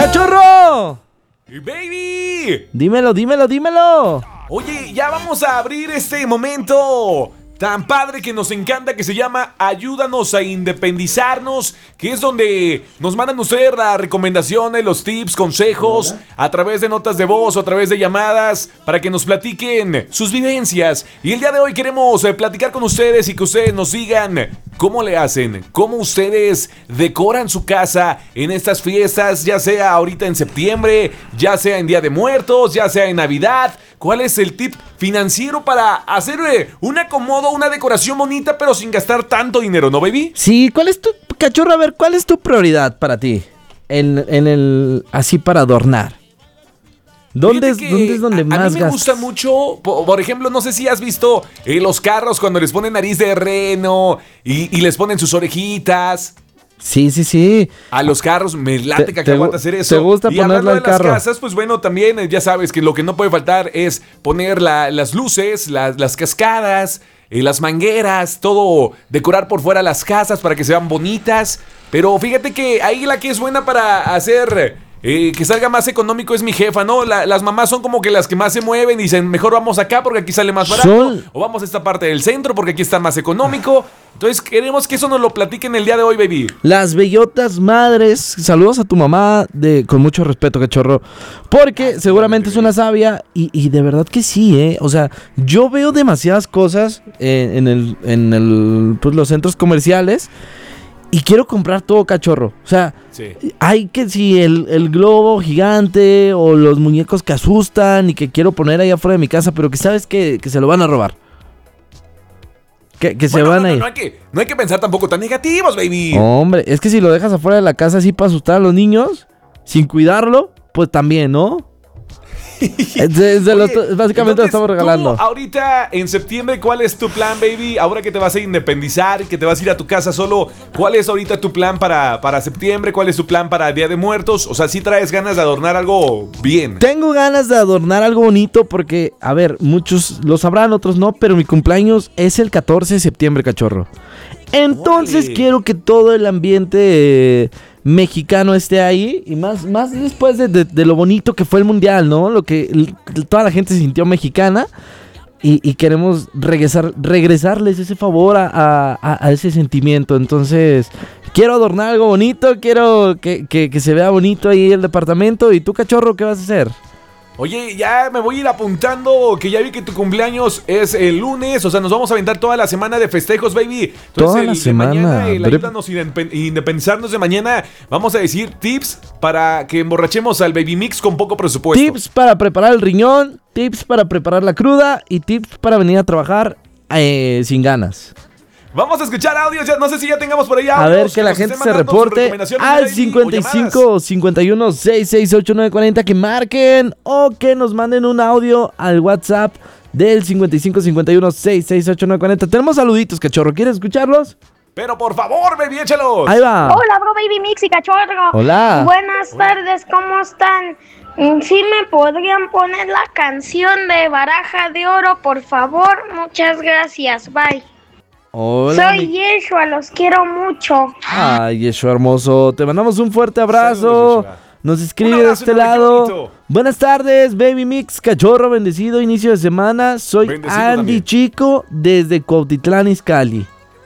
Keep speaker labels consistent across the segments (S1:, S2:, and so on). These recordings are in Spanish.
S1: cachorro!
S2: ¡Baby!
S1: Dímelo.
S2: Oye, ya vamos a abrir este momento tan padre que nos encanta, que se llama Ayúdanos a Independizarnos, que es donde nos mandan ustedes las recomendaciones, los tips, consejos, a través de notas de voz o a través de llamadas, para que nos platiquen sus vivencias. Y el día de hoy queremos platicar con ustedes y que ustedes nos digan cómo le hacen, cómo ustedes decoran su casa en estas fiestas, ya sea ahorita en septiembre, ya sea en Día de Muertos, ya sea en Navidad. ¿Cuál es el tip financiero para hacer un acomodo, una decoración bonita, pero sin gastar tanto dinero, no, baby?
S1: Sí, ¿cuál es tu, cachorro? A ver, ¿cuál es tu prioridad para ti? Así para adornar. ¿Dónde es donde más gastas?
S2: A mí me gusta mucho, por ejemplo, no sé si has visto los carros cuando les ponen nariz de reno y les ponen sus orejitas.
S1: Sí.
S2: A los carros me late que acaban de hacer eso.
S1: ¿Te gusta ponerlo al carro?
S2: Y las casas, pues bueno, también ya sabes que lo que no puede faltar es poner las luces, las cascadas, las mangueras, todo, decorar por fuera las casas para que sean bonitas. Pero fíjate que ahí la que es buena para hacer que salga más económico es mi jefa, ¿no? Las mamás son como que las que más se mueven y dicen, mejor vamos acá porque aquí sale más barato, o vamos a esta parte del centro porque aquí está más económico. Entonces queremos que eso nos lo platiquen el día de hoy, baby.
S1: Las bellotas madres, saludos a tu mamá con mucho respeto, cachorro, porque seguramente es una sabia y de verdad que sí, o sea, yo veo demasiadas cosas pues, los centros comerciales. Y quiero comprar todo, cachorro. O sea, sí. Hay que si el globo gigante o los muñecos que asustan y que quiero poner ahí afuera de mi casa, pero que sabes que se lo van a robar. Que se van a ir.
S2: No hay que pensar tampoco tan negativos, baby.
S1: Hombre, es que si lo dejas afuera de la casa así para asustar a los niños, sin cuidarlo, pues también, ¿no? Básicamente lo estamos regalando.
S2: Tú, ahorita en septiembre, ¿cuál es tu plan, baby? Ahora que te vas a independizar, que te vas a ir a tu casa solo, ¿cuál es ahorita tu plan para septiembre? ¿Cuál es tu plan para Día de Muertos? O sea, ¿sí traes ganas de adornar algo bien?
S1: Tengo ganas de adornar algo bonito porque, a ver, muchos lo sabrán, otros no, pero mi cumpleaños es el 14 de septiembre, cachorro. Entonces quiero que todo el ambiente mexicano esté ahí y más después de lo bonito que fue el mundial, ¿no? Lo que toda la gente se sintió mexicana y queremos regresarles ese favor a ese sentimiento. Entonces quiero adornar algo bonito, quiero que se vea bonito ahí el departamento. ¿Y tú, cachorro, qué vas a hacer?
S2: Oye, ya me voy a ir apuntando, que ya vi que tu cumpleaños es el lunes, o sea, nos vamos a aventar toda la semana de festejos, baby. Entonces,
S1: toda la semana.
S2: Mañana, ayúdanos a independizarnos de mañana. Vamos a decir tips para que emborrachemos al Baby Mix con poco presupuesto.
S1: Tips para preparar el riñón, tips para preparar la cruda y tips para venir a trabajar sin ganas.
S2: Vamos a escuchar audios, no sé si ya tengamos por allá.
S1: A ver, que la gente se reporte al 55 51 668 940, que marquen o que nos manden un audio al WhatsApp del 55 51 668 940. Tenemos saluditos, cachorro, ¿quieres escucharlos?
S2: Pero por favor, baby, échalos.
S1: Ahí va.
S3: Hola, bro, Baby Mix y cachorro.
S1: Hola.
S3: Buenas tardes, ¿cómo están? ¿Sí me podrían poner la canción de Baraja de Oro, por favor? Muchas gracias, bye.
S1: Hola.
S3: Soy Yeshua, los quiero mucho.
S1: Ay, Yeshua hermoso, te mandamos un fuerte abrazo.
S2: Saludos,
S1: nos escribe de este lado. Buenas tardes, Baby Mix, cachorro bendecido, inicio de semana. Soy
S2: bendecido
S1: Andy
S2: también.
S1: Chico desde Cuautitlán, Izcalli.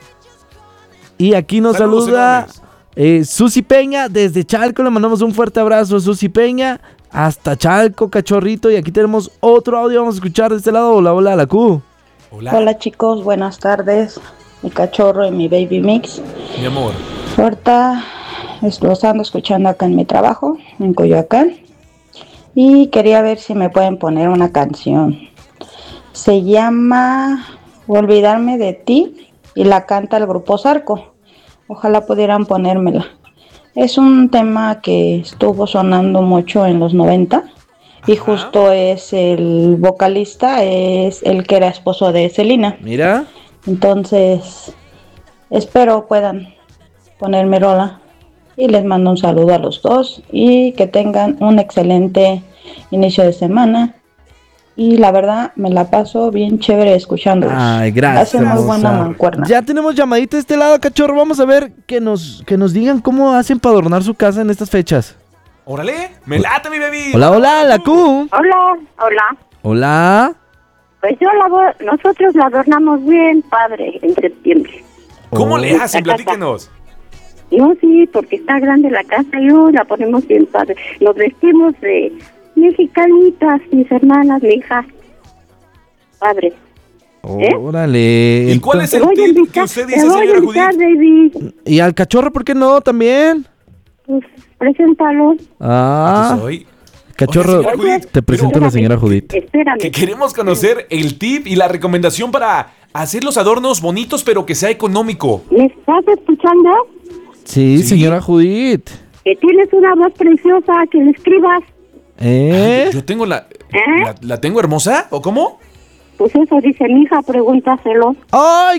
S1: Y aquí nos saluda Susi Peña desde Chalco. Le mandamos un fuerte abrazo a Susi Peña hasta Chalco, cachorrito. Y aquí tenemos otro audio, vamos a escuchar de este lado. Hola, la Q.
S4: Hola chicos, buenas tardes, mi cachorro y mi Baby Mix.
S2: Mi amor.
S4: Ahorita los ando escuchando acá en mi trabajo, en Coyoacán, y quería ver si me pueden poner una canción. Se llama Olvidarme de ti y la canta el grupo Zarco. Ojalá pudieran ponérmela. Es un tema que estuvo sonando mucho en los 90. Y justo es el vocalista, es el que era esposo de Selena.
S1: Mira.
S4: Entonces, espero puedan ponerme rola. Y les mando un saludo a los dos. Y que tengan un excelente inicio de semana. Y la verdad, me la paso bien chévere escuchándolos.
S1: Ay, gracias.
S4: Hacen muy buena mancuerna.
S1: Ya tenemos llamadita de este lado, cachorro. Vamos a ver que nos digan cómo hacen para adornar su casa en estas fechas.
S2: Órale, me late, mi baby.
S1: Hola, hola, la Q.
S5: Hola, hola.
S1: Hola.
S5: Pues nosotros la adornamos bien, padre, en septiembre.
S2: ¿Cómo le hacen?
S5: La casa.
S2: Platíquenos.
S5: No, sí, porque está grande la casa y la ponemos bien, padre. Nos vestimos de mexicanitas, mis hermanas, mi hija. Padre.
S1: Órale.
S2: ¿Y cuál es
S5: Te
S2: el
S5: voy a
S2: tip que
S5: invitar,
S2: usted
S5: te
S2: dice,
S5: voy a
S2: señora
S5: invitar,
S2: Judith?
S5: baby.
S1: ¿Y al cachorro por qué no también?
S5: Pues, preséntalo.
S1: Ah,
S2: Soy.
S1: cachorro,
S2: Oiga, señora Judith,
S1: te presento a la señora Judith.
S5: Espérame.
S2: Que queremos conocer el tip y la recomendación para hacer los adornos bonitos, pero que sea económico.
S5: ¿Me estás escuchando?
S1: Sí,
S2: Sí.
S1: señora Judith.
S5: Que tienes una voz preciosa, que le escribas.
S2: Yo tengo la tengo hermosa, ¿o cómo?
S5: Pues eso dice mi hija, pregúntaselo.
S1: ¡Ay,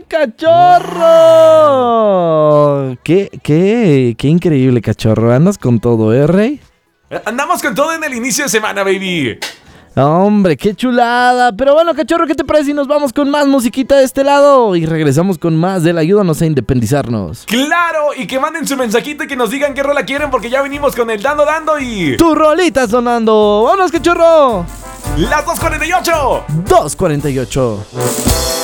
S1: cachorro! Qué increíble, cachorro. Andas con todo, Rey?
S2: Andamos con todo en el inicio de semana, baby.
S1: Hombre, qué chulada. Pero bueno, cachorro, ¿qué te parece si nos vamos con más musiquita de este lado? Y regresamos con más del Ayúdanos a Independizarnos.
S2: Claro, y que manden su mensajito y que nos digan qué rola quieren, porque ya venimos con el dando y...
S1: ¡Tu rolita sonando! ¡Vámonos, cachorro!
S2: ¡Las 2:48!
S1: 2:48.